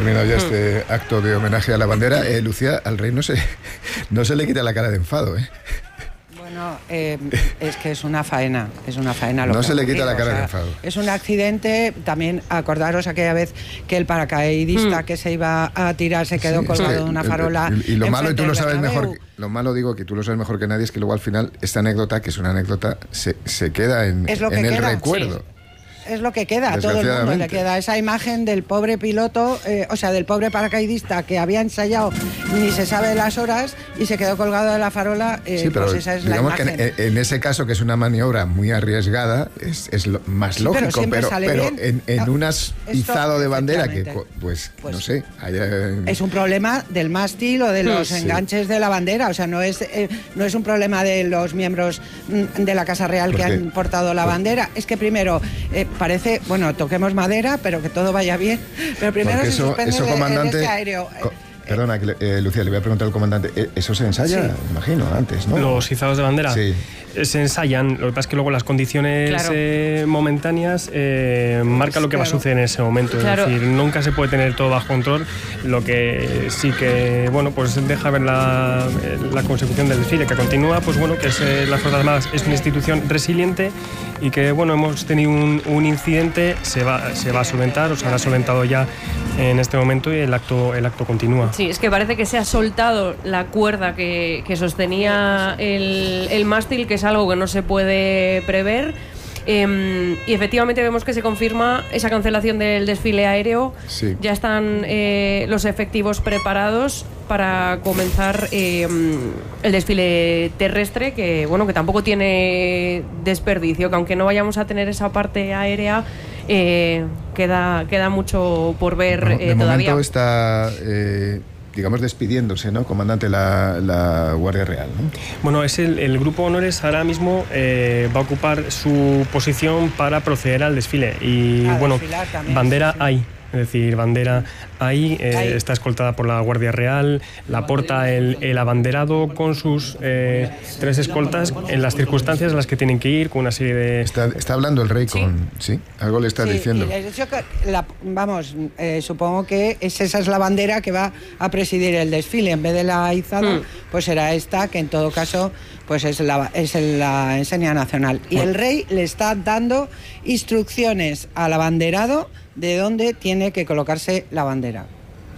terminado ya este acto de homenaje a la bandera. Lucía, al rey no se le quita la cara de enfado, ¿eh? Bueno, es que es una faena no se le quita la cara de enfado. Es un accidente. También acordaros aquella vez que el paracaidista que se iba a tirar se quedó colgado de una farola. Y lo malo, y tú lo sabes mejor, lo malo digo que tú lo sabes mejor que nadie, es que luego al final esta anécdota, que es una anécdota, se queda en el recuerdo. Sí. Es lo que queda, a todo el mundo le queda esa imagen del pobre piloto, del pobre paracaidista que había ensayado ni se sabe las horas y se quedó colgado de la farola. Sí, pero pues esa es digamos la imagen. que en ese caso, que es una maniobra muy arriesgada, es lo más lógico, pero en un izado de bandera que, pues no sé, es un problema del mástil o de los enganches de la bandera, o sea, no es un problema de los miembros de la Casa Real que han portado la bandera, es que primero parece, bueno, toquemos madera, pero que todo vaya bien, pero primero se suspende comandante, el aéreo. Perdona, Lucía, le voy a preguntar al comandante, ¿eso se ensaya? Imagino, antes, ¿no? ¿Los izados de bandera? Sí. Se ensayan, lo que pasa es que luego las condiciones momentáneas marcan lo que va a suceder en ese momento. Claro. Es decir, nunca se puede tener todo bajo control, lo que sí que, bueno, pues deja ver la consecución del desfile, que continúa, pues bueno, que las Fuerzas Armadas es una institución resiliente y que, bueno, hemos tenido un incidente, se va a solventar, o se habrá solventado ya en este momento y el acto continúa. Sí, es que parece que se ha soltado la cuerda que sostenía el mástil, que es algo que no se puede prever. Y efectivamente vemos que se confirma esa cancelación del desfile aéreo. Sí. Ya están los efectivos preparados para comenzar el desfile terrestre, que bueno, que tampoco tiene desperdicio, que aunque no vayamos a tener esa parte aérea, queda mucho por ver de todavía. Momento está digamos, despidiéndose, ¿no, comandante, la Guardia Real, ¿no? Bueno, es el Grupo Honores ahora mismo va a ocupar su posición para proceder al desfile. Y bueno, también, bandera hay. Es decir, bandera ahí está escoltada por la Guardia Real, la porta el abanderado con sus 3 escoltas en las circunstancias en las que tienen que ir, con una serie de... Está hablando el rey con... ¿Sí? Algo le está diciendo. Supongo que esa es la bandera que va a presidir el desfile. En vez de la izada, pues será esta, que en todo caso pues es la enseña nacional. Y el rey le está dando instrucciones al abanderado de dónde tiene que colocarse la bandera.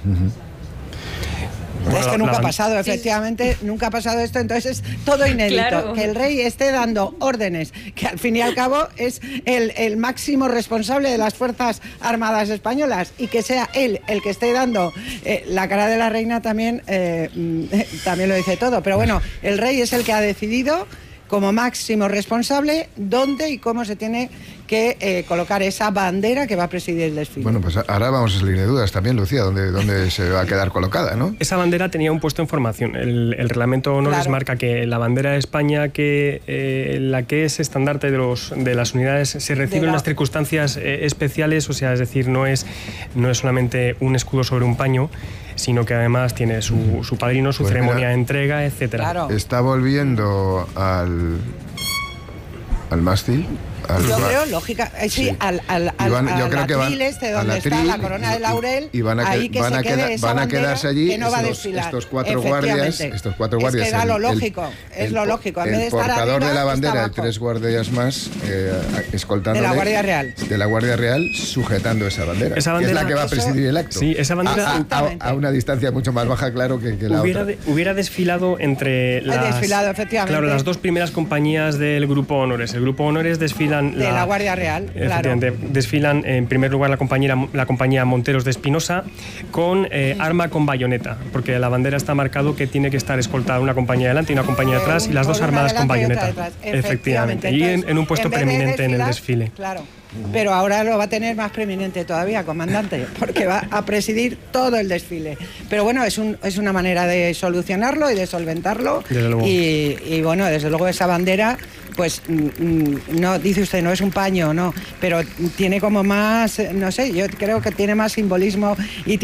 Es que nunca ha pasado, efectivamente, nunca ha pasado esto, entonces es todo inédito. Claro. Que el rey esté dando órdenes, que al fin y al cabo es el máximo responsable de las Fuerzas Armadas Españolas, y que sea él el que esté dando la cara de la reina también lo dice todo. Pero bueno, el rey es el que ha decidido, como máximo responsable, dónde y cómo se tiene que colocar esa bandera que va a presidir el desfile. Bueno, pues ahora vamos a salir de dudas también, Lucía, dónde se va a quedar colocada, ¿no? Esa bandera tenía un puesto en formación. El reglamento Honores marca que la bandera de España, la que es estandarte de las unidades, se recibe en unas circunstancias especiales, o sea, es decir, no es solamente un escudo sobre un paño, sino que además tiene su padrino, su ceremonia de entrega, etcétera. Claro. Está volviendo al mástil. Yo creo, lógica, al atril este donde está la corona de laurel, y van a quedarse allí, que no va a desfilar. Estos cuatro guardias. Es que era lo lógico, es lo lógico. En vez de estar portador arriba, de la bandera y 3 3 guardias más escoltándole. De la Guardia Real. De la Guardia Real, sujetando esa bandera. Esa bandera, que es la que va a presidir el acto. Sí, esa bandera a una distancia mucho más baja, claro, que la otra. Hubiera desfilado entre efectivamente. Las 2 primeras compañías del Grupo Honores. El Grupo Honores desfilan de la Guardia Real, efectivamente, claro. Desfilan en primer lugar la compañía Monteros de Espinosa con arma con bayoneta, porque la bandera está marcado que tiene que estar escoltada una compañía delante y una compañía atrás, y las 2 armadas con bayoneta. Efectivamente. Entonces, y en un puesto preeminente en el desfile. Claro. Pero ahora lo va a tener más preeminente todavía, comandante, porque va a presidir todo el desfile. Pero bueno, es una manera de solucionarlo y de solventarlo. Y bueno, desde luego esa bandera, pues no, dice usted, no es un paño, no, pero tiene como más, no sé, yo creo que tiene más simbolismo y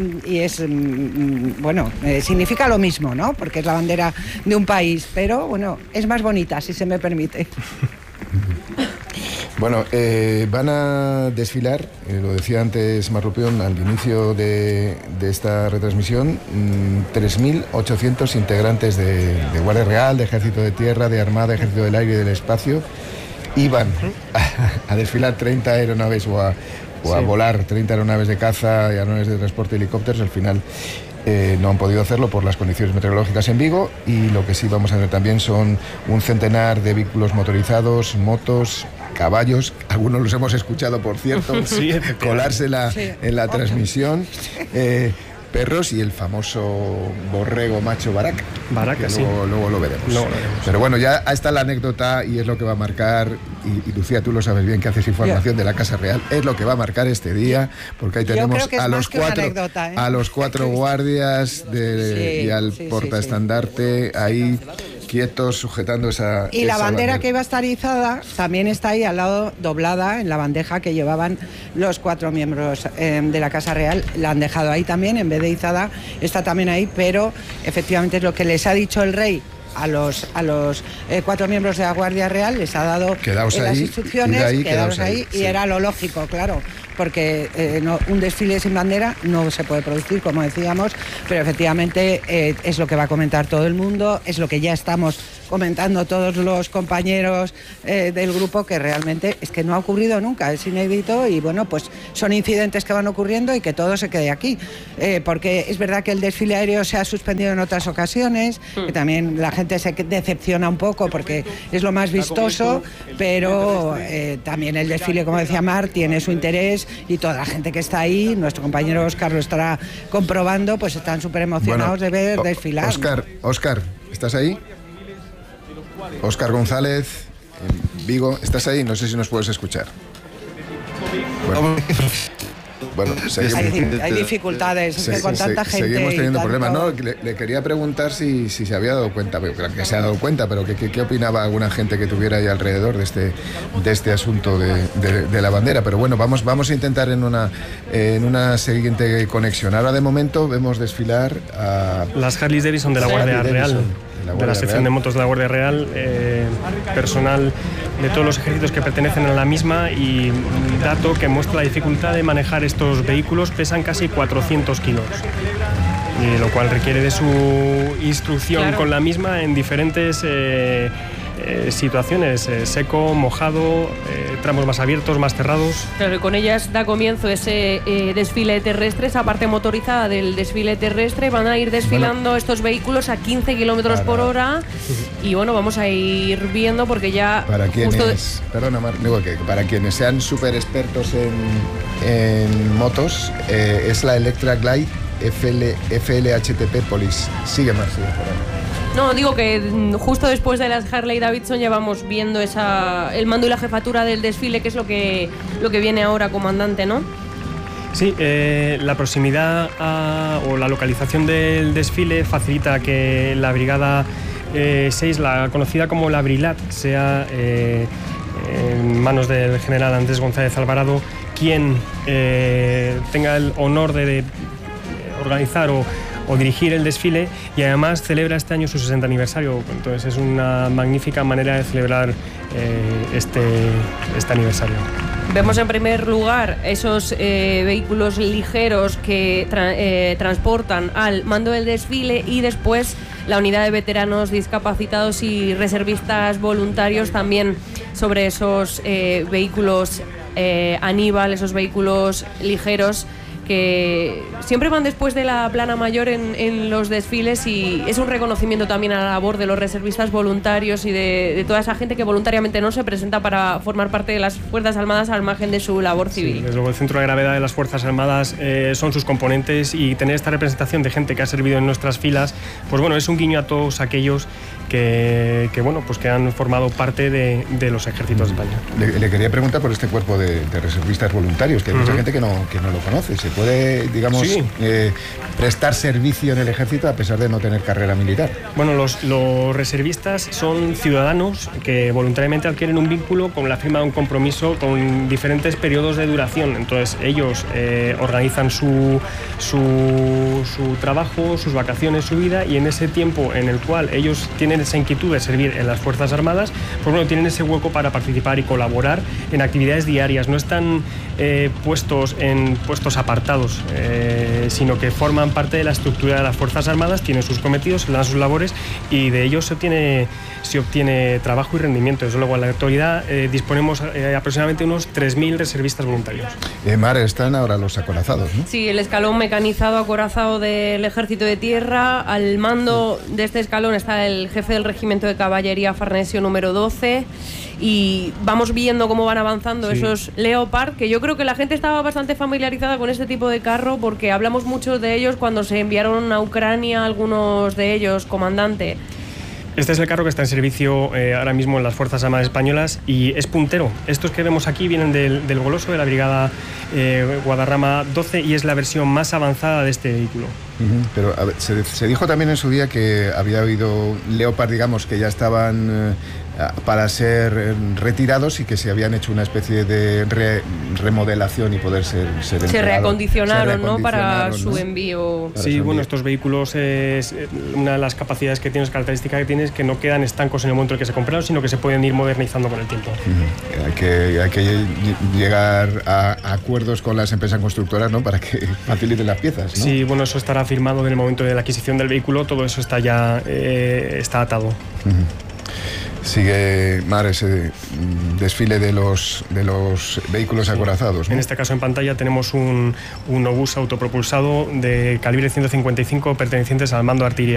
significa lo mismo, ¿no? Porque es la bandera de un país, pero bueno, es más bonita, si se me permite. Bueno, van a desfilar, lo decía antes Marrupión, al inicio de esta retransmisión, 3.800 integrantes de Guardia Real, de Ejército de Tierra, de Armada, Ejército del Aire y del Espacio. Iban a desfilar 30 aeronaves o a volar 30 aeronaves de caza y aeronaves de transporte y helicópteros. Al final no han podido hacerlo por las condiciones meteorológicas en Vigo, y lo que sí vamos a ver también son un centenar de vehículos motorizados, motos, caballos, algunos los hemos escuchado, por cierto, colarse en la transmisión, perros y el famoso borrego macho Baraka. Luego lo veremos. Pero bueno, ya está la anécdota, y es lo que va a marcar, y Lucía, tú lo sabes bien, que haces información de la Casa Real, es lo que va a marcar este día, porque ahí tenemos a los cuatro guardias y al portaestandarte ahí quietos, sujetando esa... Y la bandera que iba a estar izada también está ahí al lado, doblada en la bandeja que llevaban los 4 miembros de la Casa Real. La han dejado ahí también, en vez de izada, está también ahí, pero efectivamente es lo que les ha dicho el rey a los 4 miembros de la Guardia Real, les ha dado las instrucciones, quedaos ahí, y era lo lógico, claro, porque un desfile sin bandera no se puede producir, como decíamos, pero efectivamente es lo que va a comentar todo el mundo, es lo que ya estamos comentando todos los compañeros del grupo, que realmente es que no ha ocurrido nunca, es inédito, y bueno, pues son incidentes que van ocurriendo, y que todo se quede aquí, porque es verdad que el desfile aéreo se ha suspendido en otras ocasiones, que también la gente se decepciona un poco porque es lo más vistoso, pero también el desfile, como decía Mar, tiene su interés, y toda la gente que está ahí, nuestro compañero Óscar lo estará comprobando, pues están súper emocionados de ver desfilar. Óscar, ¿estás ahí? Óscar González, en Vigo, ¿estás ahí? No sé si nos puedes escuchar. Bueno, hay dificultades, con tanta gente. Seguimos teniendo problemas. No, le quería preguntar si se había dado cuenta, creo que se ha dado cuenta, pero ¿qué opinaba alguna gente que tuviera ahí alrededor de este asunto de la bandera? Pero bueno, vamos a intentar en una siguiente conexión. Ahora, de momento, vemos desfilar a... Las Harley Davidson de la Guardia Real. De la sección de motos de la Guardia Real, personal de todos los ejércitos que pertenecen a la misma, y un dato que muestra la dificultad de manejar estos vehículos: pesan casi 400 kilos, y lo cual requiere de su instrucción con la misma en diferentes situaciones, seco, mojado, tramos más abiertos, más cerrados. Claro, y con ellas da comienzo ese desfile terrestre, esa parte motorizada del desfile terrestre. Van a ir desfilando estos vehículos a 15 kilómetros por hora, y bueno, vamos a ir viendo, porque ya... Para quienes sean súper expertos en motos, es la Electra Glide FLHTP Police. Sigue por ahí. No, digo que justo después de las Harley Davidson ya vamos viendo el mando y la jefatura del desfile, que es lo que viene ahora, comandante, ¿no? Sí, la proximidad o la localización del desfile facilita que la Brigada 6, la conocida como la Brilat, sea en manos del general Andrés González Alvarado quien tenga el honor de organizar o dirigir el desfile, y además celebra este año su 60 aniversario. Entonces es una magnífica manera de celebrar este aniversario. Vemos en primer lugar esos vehículos ligeros que transportan al mando del desfile, y después la unidad de veteranos, discapacitados y reservistas voluntarios también sobre esos vehículos Aníbal, esos vehículos ligeros que siempre van después de la plana mayor en los desfiles, y es un reconocimiento también a la labor de los reservistas voluntarios y de toda esa gente que voluntariamente no se presenta para formar parte de las Fuerzas Armadas al margen de su labor civil. Sí, desde luego el centro de gravedad de las Fuerzas Armadas son sus componentes, y tener esta representación de gente que ha servido en nuestras filas, pues bueno, es un guiño a todos aquellos que han formado parte de los ejércitos de España. Le quería preguntar por este cuerpo de reservistas voluntarios, que hay mucha gente que no lo conoce. ¿Se puede, digamos, prestar servicio en el ejército a pesar de no tener carrera militar? Bueno, los reservistas son ciudadanos que voluntariamente adquieren un vínculo con la firma de un compromiso con diferentes periodos de duración. Entonces ellos organizan su trabajo, sus vacaciones, su vida, y en ese tiempo en el cual ellos tienen tienen esa inquietud de servir en las Fuerzas Armadas, pues bueno, tienen ese hueco para participar y colaborar en actividades diarias. No están puestos en puestos apartados, sino que forman parte de la estructura de las Fuerzas Armadas, tienen sus cometidos, se dan sus labores y de ellos se obtiene trabajo y rendimiento. Desde luego, en la actualidad disponemos aproximadamente unos 3.000 reservistas voluntarios. Mar, están ahora los acorazados, ¿no? Sí, el escalón mecanizado acorazado del Ejército de Tierra. Al mando de este escalón está el jefe del Regimiento de Caballería Farnesio número 12 y vamos viendo cómo van avanzando esos Leopard, que yo creo que la gente estaba bastante familiarizada con este tipo de carro porque hablamos mucho de ellos cuando se enviaron a Ucrania, algunos de ellos, comandante. Este es el carro que está en servicio ahora mismo en las Fuerzas Armadas Españolas y es puntero. Estos que vemos aquí vienen del Goloso, de la Brigada Guadarrama 12, y es la versión más avanzada de este vehículo. Pero a ver, se dijo también en su día que había habido Leopard, digamos, que ya estaban para ser retirados y que se habían hecho una especie de remodelación y poder ser se reacondicionaron, ¿no? Para su envío. Sí, bueno, estos vehículos, una de las capacidades que tienen, características que tienen, es que no quedan estancos en el momento en el que se compraron, sino que se pueden ir modernizando con el tiempo. Hay que llegar a acuerdos con las empresas constructoras, ¿no? Para que faciliten las piezas, ¿no? Sí, bueno, eso estará firmado en el momento de la adquisición del vehículo, todo eso está ya está atado. Sigue, Mar, ese desfile de los vehículos acorazados, ¿no? En este caso en pantalla tenemos un obús autopropulsado de calibre 155 pertenecientes al mando de artillería.